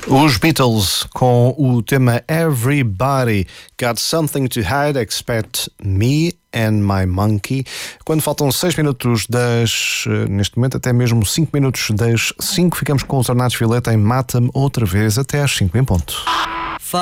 Os Beatles com o tema Everybody Got Something to Hide Except Me and My Monkey. Quando faltam 6 minutos neste momento até mesmo 5 minutos das 5, ficamos com os Ornatos Violeta em Mata-me outra vez até às 5 em ponto.